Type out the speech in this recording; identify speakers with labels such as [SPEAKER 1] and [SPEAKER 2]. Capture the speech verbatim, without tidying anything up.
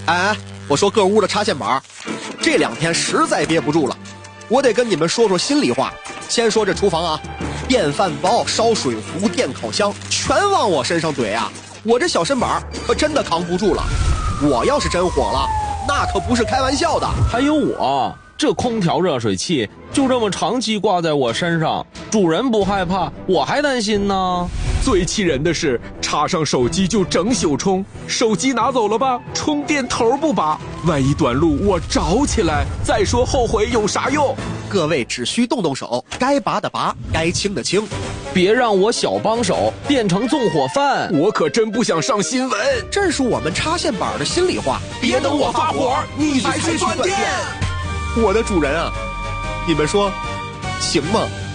[SPEAKER 1] 哎，我说各屋的插线板，这两天实在憋不住了，我得跟你们说说心里话。先说这厨房啊，电饭煲、烧水壶、电烤箱全往我身上怼啊，我这小身板可真的扛不住了。我要是真火了，那可不是开玩笑的。
[SPEAKER 2] 还有我，这空调热水器就这么长期挂在我身上，主人不害怕，我还担心呢。
[SPEAKER 3] 最气人的是，插上手机就整宿充，手机拿走了吧，充电头不拔，万一短路我着起来，再说后悔有啥用？
[SPEAKER 1] 各位只需动动手，该拔的拔，该清的清，
[SPEAKER 2] 别让我小帮手变成纵火犯。
[SPEAKER 3] 我可真不想上新闻，
[SPEAKER 1] 这是我们插线板的心里话。
[SPEAKER 3] 别等我发火，你才去断电。
[SPEAKER 1] 我的主人啊，你们说行吗？